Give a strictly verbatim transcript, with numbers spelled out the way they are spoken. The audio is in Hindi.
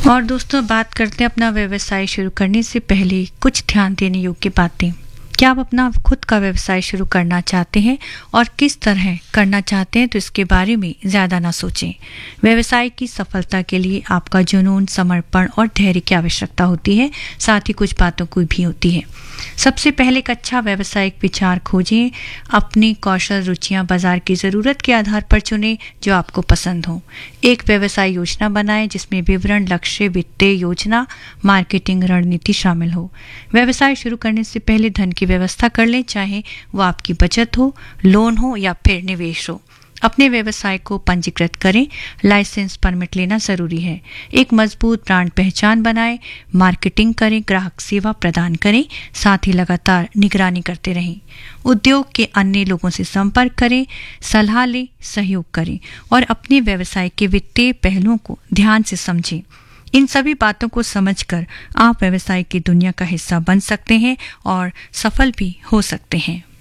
और दोस्तों, बात करते हैं अपना व्यवसाय शुरू करने से पहले कुछ ध्यान देने योग्य बातें। क्या आप अपना खुद का व्यवसाय शुरू करना चाहते हैं और किस तरह करना चाहते हैं, तो इसके बारे में ज़्यादा ना सोचें। व्यवसाय की सफलता के लिए आपका जुनून, समर्पण और धैर्य की आवश्यकता होती है, साथ ही कुछ बातों की भी होती है। सबसे पहले एक अच्छा व्यावसायिक विचार खोजें। अपनी कौशल, रुचियां बाजार की ज़रूरत के आधार पर चुनें जो आपको पसंद हो। एक व्यवसाय योजना बनाएं जिसमें विवरण, लक्ष्य, वित्तीय योजना, मार्केटिंग रणनीति शामिल हो। व्यवसाय शुरू करने से पहले धन की व्यवस्था कर लें, चाहे वो आपकी बचत हो, लोन हो या फिर निवेश हो। अपने व्यवसाय को पंजीकृत करें। लाइसेंस, परमिट लेना जरूरी है। एक मजबूत ब्रांड पहचान बनाएं, मार्केटिंग करें, ग्राहक सेवा प्रदान करें, साथ ही लगातार निगरानी करते रहें। उद्योग के अन्य लोगों से संपर्क करें, सलाह लें, सहयोग करें और अपने व्यवसाय के वित्तीय पहलुओं को ध्यान से समझें। इन सभी बातों को समझकर आप व्यवसाय की दुनिया का हिस्सा बन सकते हैं और सफल भी हो सकते हैं।